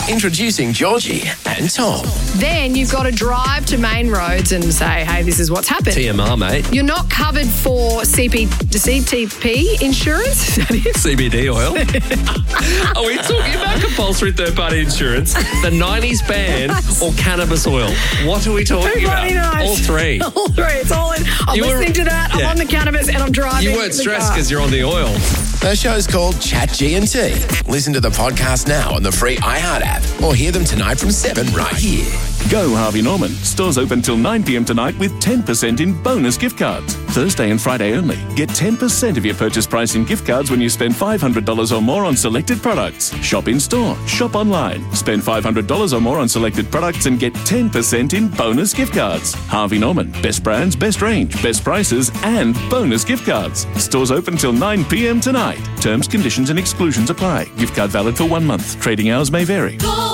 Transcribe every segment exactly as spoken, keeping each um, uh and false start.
Introducing Georgie and Tom. Then you've got to drive to Main Roads and say, hey, this is what's happened. T M R, mate. You're not covered for C P, C T P insurance? Is that it? C B D oil. Are we talking about compulsory third-party insurance, the nineties ban, or cannabis oil? What are we talking Everybody about? knows. All three. All three. It's all in. I'm You were- listening to that. I'm yeah. on the cannabis and I'm driving. You weren't the stressed car. because you're on the oil. The show's called Chat G and T. Listen to the podcast now on the free iHeart app or hear them tonight from seven right here. Go Harvey Norman. Stores open till nine p.m. tonight with ten percent in bonus gift cards. Thursday and Friday only. Get ten percent of your purchase price in gift cards when you spend five hundred dollars or more on selected products. Shop in store. Shop online. Spend five hundred dollars or more on selected products and get ten percent in bonus gift cards. Harvey Norman. Best brands, best range, best prices and bonus gift cards. Stores open till nine p.m. tonight. Terms, conditions and exclusions apply. Gift card valid for one month. Trading hours may vary.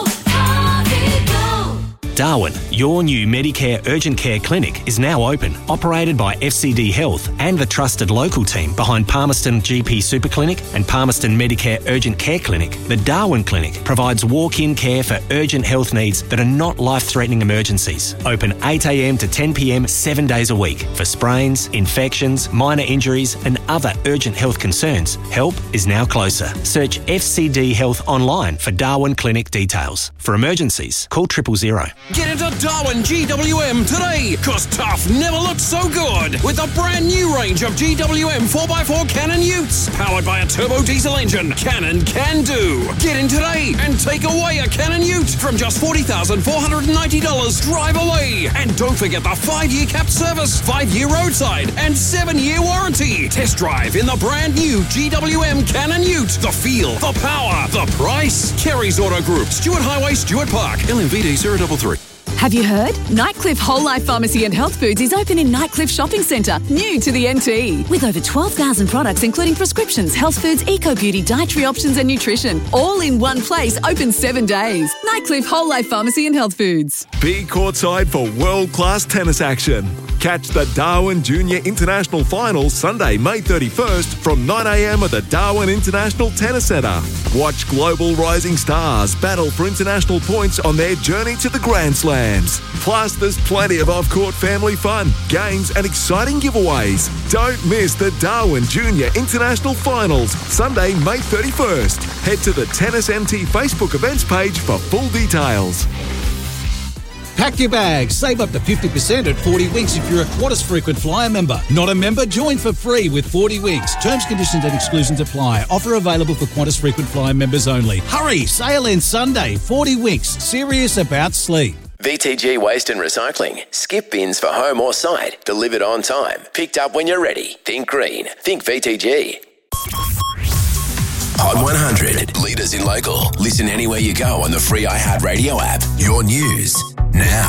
Darwin, your new Medicare Urgent Care Clinic is now open, operated by F C D Health and the trusted local team behind Palmerston G P Super Clinic and Palmerston Medicare Urgent Care Clinic. The Darwin Clinic provides walk-in care for urgent health needs that are not life-threatening emergencies. Open eight a.m. to ten p.m. seven days a week. For sprains, infections, minor injuries and other urgent health concerns, help is now closer. Search F C D Health online for Darwin Clinic details. For emergencies, call triple zero. Get into Darwin G W M today, cause tough never looked so good with a brand new range of G W M four by four Cannon Utes, powered by a turbo diesel engine. Cannon can do. Get in today and take away a Cannon Ute from just forty thousand four hundred ninety dollars. Drive away. And don't forget the five-year capped service, five-year roadside, and seven-year warranty. Test drive in the brand new G W M Cannon Ute. The feel, the power, the price. Kerry's Auto Group, Stuart Highway, Stuart Park, L M V D zero three three. Have you heard? Nightcliff Whole Life Pharmacy and Health Foods is open in Nightcliff Shopping Centre, new to the N T. With over twelve thousand products including prescriptions, health foods, eco-beauty, dietary options and nutrition. All in one place, open seven days. Nightcliff Whole Life Pharmacy and Health Foods. Be courtside for world-class tennis action. Catch the Darwin Junior International Finals Sunday, May thirty-first from nine a.m. at the Darwin International Tennis Centre. Watch global rising stars battle for international points on their journey to the Grand Slams. Plus, there's plenty of off-court family fun, games and exciting giveaways. Don't miss the Darwin Junior International Finals Sunday, May thirty-first. Head to the Tennis N T Facebook events page for full details. Pack your bags. Save up to fifty percent at forty Winks if you're a Qantas frequent flyer member. Not a member? Join for free with forty Winks. Terms, conditions and exclusions apply. Offer available for Qantas frequent flyer members only. Hurry! Sale ends Sunday. forty Winks. Serious about sleep. V T G Waste and Recycling. Skip bins for home or site. Delivered on time. Picked up when you're ready. Think green. Think V T G. Hot one hundred. Leaders in local. Listen anywhere you go on the free iHeart Radio app. Your news now.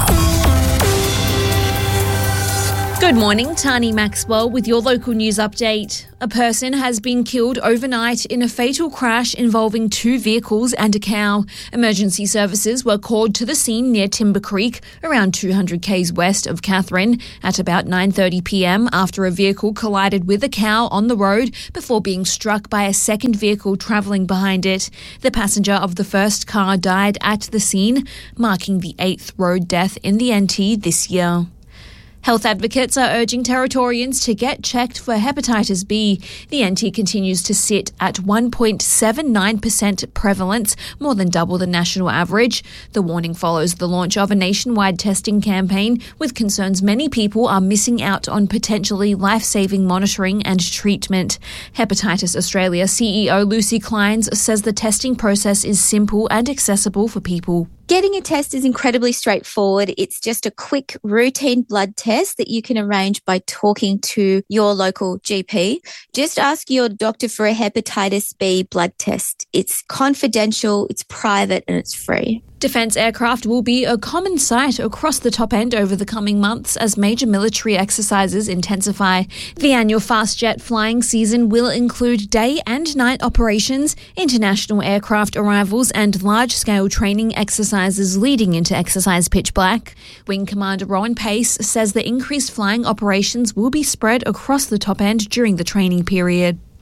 Good morning, Tani Maxwell with your local news update. A person has been killed overnight in a fatal crash involving two vehicles and a cow. Emergency services were called to the scene near Timber Creek, around two hundred k's west of Katherine, at about nine thirty p.m. after a vehicle collided with a cow on the road before being struck by a second vehicle travelling behind it. The passenger of the first car died at the scene, marking the eighth road death in the N T this year. Health advocates are urging Territorians to get checked for hepatitis B. The N T continues to sit at one point seven nine percent prevalence, more than double the national average. The warning follows the launch of a nationwide testing campaign, with concerns many people are missing out on potentially life-saving monitoring and treatment. Hepatitis Australia C E O Lucy Kleins says the testing process is simple and accessible for people. Getting a test is incredibly straightforward. It's just a quick routine blood test that you can arrange by talking to your local G P. Just ask your doctor for a hepatitis B blood test. It's confidential, it's private and it's free. Defence aircraft will be a common sight across the top end over the coming months as major military exercises intensify. The annual fast jet flying season will include day and night operations, international aircraft arrivals and large-scale training exercises leading into Exercise Pitch Black. Wing Commander Rowan Pace says the increased flying operations will be spread across the top end during the training period.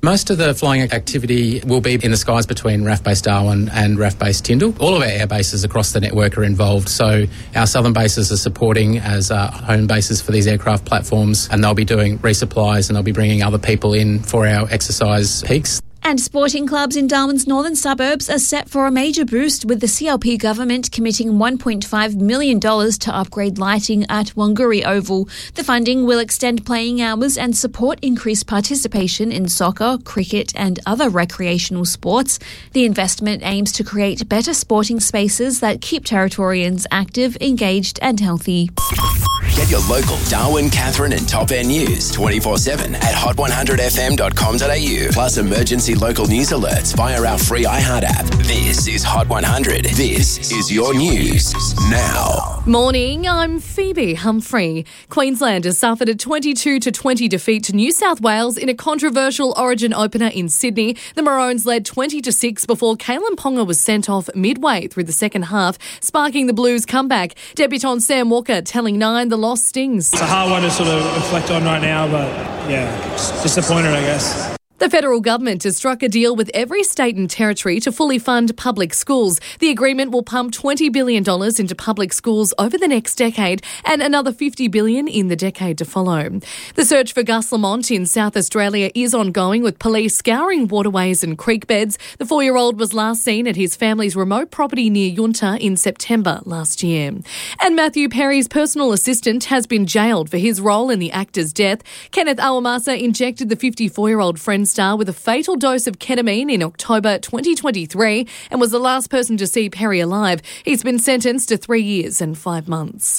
Most of the flying activity will be in the skies between R A F Base Darwin and R A F Base Tyndall. All of our air bases across the network are involved, so our southern bases are supporting as uh, home bases for these aircraft platforms, and they'll be doing resupplies and they'll be bringing other people in for our exercise peaks. And sporting clubs in Darwin's northern suburbs are set for a major boost, with the C L P government committing one point five million dollars to upgrade lighting at Wanguri Oval. The funding will extend playing hours and support increased participation in soccer, cricket and other recreational sports. The investment aims to create better sporting spaces that keep Territorians active, engaged and healthy. Get your local Darwin, Catherine and Top End news twenty-four seven at hot one hundred f m dot com dot a u. Plus emergency local news alerts via our free iHeart app. This is Hot one hundred. This is your news now. Morning, I'm Phoebe Humphrey. Queensland has suffered a twenty-two to twenty defeat to New South Wales in a controversial Origin opener in Sydney. The Maroons led twenty to six before Kalen Ponga was sent off midway through the second half, sparking the Blues' comeback. Debutant Sam Walker telling Nine the loss stings. It's a hard one to sort of reflect on right now, but yeah, just disappointed, I guess. The federal government has struck a deal with every state and territory to fully fund public schools. The agreement will pump twenty billion dollars into public schools over the next decade and another fifty billion dollars in the decade to follow. The search for Gus Lamont in South Australia is ongoing, with police scouring waterways and creek beds. The four-year-old was last seen at his family's remote property near Yunta in September last year. And Matthew Perry's personal assistant has been jailed for his role in the actor's death. Kenneth Awamasa injected the fifty-four-year-old Friends star with a fatal dose of ketamine in October twenty twenty-three and was the last person to see Perry alive. He's been sentenced to three years and five months.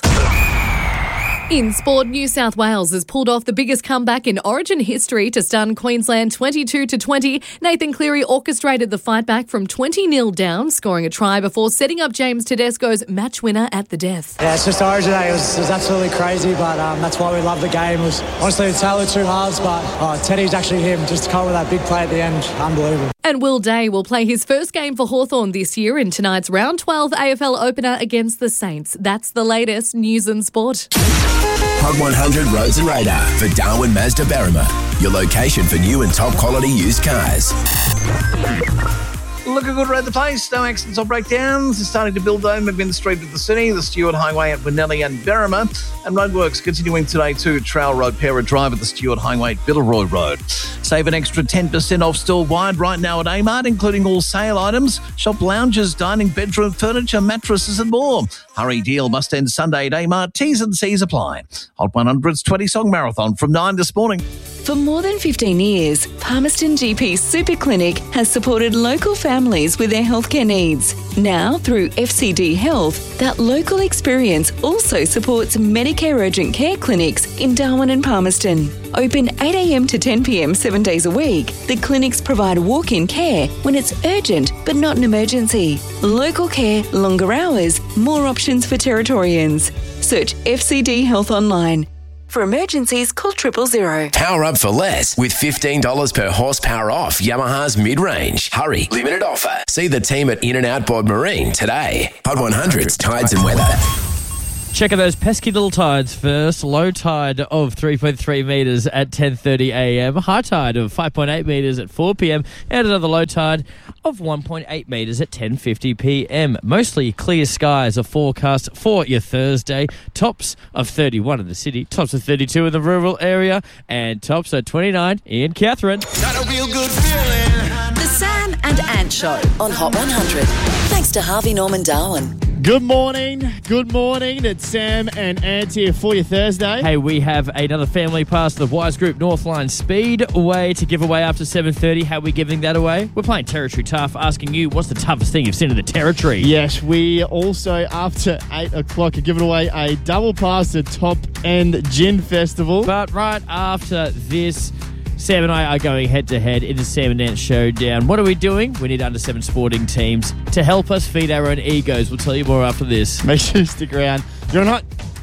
In sport, New South Wales has pulled off the biggest comeback in Origin history to stun Queensland twenty-two to twenty. Nathan Cleary orchestrated the fight back from twenty nil down, scoring a try before setting up James Tedesco's match winner at the death. Yeah, it's just Origin Day. It was, it was absolutely crazy, but um, that's why we love the game. It was honestly a tale of two halves, but oh, Teddy's actually him. Just to come with that big play at the end, unbelievable. And Will Day will play his first game for Hawthorn this year in tonight's round twelve A F L opener against the Saints. That's the latest news and sport. Hot one hundred Roads and Radar for Darwin Mazda Berrima, your location for new and top quality used cars. Look a good road the place, no accidents or breakdowns. It's starting to build home in the street of the city, the Stewart Highway at Winnelly and Berrima, and roadworks continuing today too. Trail Road, Para Drive at the Stewart Highway at Villeroy Road. Save an extra ten percent off store-wide right now at Amart, including all sale items, shop lounges, dining, bedroom furniture, mattresses and more. Hurry deal must end Sunday at Amart. T's and C's apply. Hot one hundred's twenty-song marathon from nine this morning. For more than fifteen years, Palmerston G P Super Clinic has supported local families with their healthcare needs. Now, through F C D Health, that local experience also supports Medicare urgent care clinics in Darwin and Palmerston. Open eight a m to ten p m seven days a week, the clinics provide walk-in care when it's urgent but not an emergency. Local care, longer hours, more options for Territorians. Search F C D Health online. For emergencies, call triple zero. Power up for less with fifteen dollars per horsepower off Yamaha's mid-range. Hurry, limited offer. See the team at In and Outboard Marine today. Hot one hundred's Tides and Weather. Check out those pesky little tides first. Low tide of three point three metres at ten thirty a m. High tide of five point eight metres at four p m. And another low tide of one point eight metres at ten fifty p m. Mostly clear skies are forecast for your Thursday. Tops of thirty-one in the city, tops of thirty-two in the rural area, and tops of twenty-nine in Catherine. Got a real good feeling. The Sam and Ant Show on Hot one hundred. Thanks to Harvey Norman Darwin. Good morning, good morning. It's Sam and Ant here for your Thursday. Hey, we have another family pass to the Wise Group Northline Speedway to give away after seven thirty. How are we giving that away? We're playing Territory Tough, asking you what's the toughest thing you've seen in the Territory. Yes, we also, after eight o'clock, are giving away a double pass to Top End Gin Festival. But right after this, Sam and I are going head-to-head in the Sam and Ant Showdown. What are we doing? We need under seven sporting teams to help us feed our own egos. We'll tell you more after this. Make sure you stick around. You're on Hot